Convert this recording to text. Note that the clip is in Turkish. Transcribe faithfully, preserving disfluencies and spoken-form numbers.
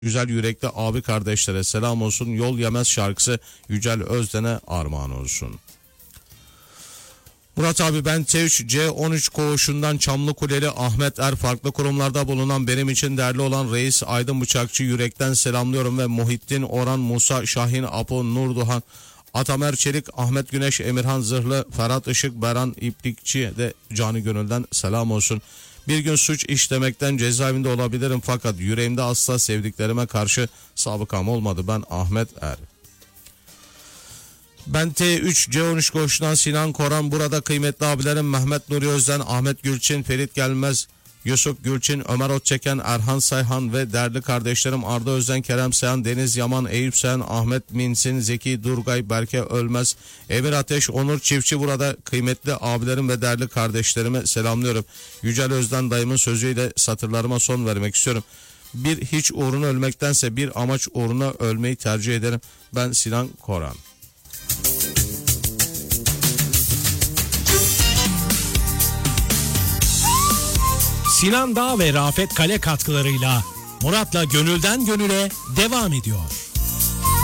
güzel yürekli abi kardeşlere selam olsun. Yol Yemez şarkısı Yücel Özden'e armağan olsun. Murat abi, ben T üç C on üç koğuşundan Çamlıkuleli Ahmet Er, farklı kurumlarda bulunan benim için değerli olan Reis Aydın Bıçakçı yürekten selamlıyorum ve Muhittin Orhan, Musa Şahin, Apo Nurduhan, Atamer Çelik, Ahmet Güneş, Emirhan Zırhlı, Ferhat Işık, Beran İplikçi de canı gönülden selam olsun. Bir gün suç işlemekten cezaevinde olabilirim fakat yüreğimde asla sevdiklerime karşı sabıkam olmadı. Ben Ahmet Er. Ben T üç C on üç koğuşundan Sinan Koran, burada kıymetli abilerim Mehmet Nuri Özden, Ahmet Gülçin, Ferit Gelmez, Yusuf Gülçin, Ömer Otçeken, Erhan Sayhan ve değerli kardeşlerim Arda Özden, Kerem Seyhan, Deniz Yaman, Eyüp Seyhan, Ahmet Minsin, Zeki Durgay, Berke Ölmez, Emir Ateş, Onur Çiftçi, burada kıymetli abilerim ve değerli kardeşlerime selamlıyorum. Yücel Özden dayımın sözüyle satırlarıma son vermek istiyorum. Bir hiç uğruna ölmektense bir amaç uğruna ölmeyi tercih ederim. Ben Sinan Koran. Sinan Dağ ve Rafet Kale katkılarıyla Murat'la Gönülden Gönüle devam ediyor.